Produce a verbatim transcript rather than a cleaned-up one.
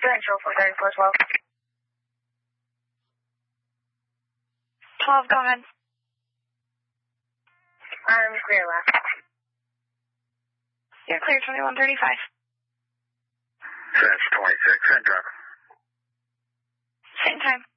Central for thirty-four twelve. twelve, go ahead. I'm clear left. You're clear, twenty-one thirty-five. Central twenty-six, same traffic. Same time.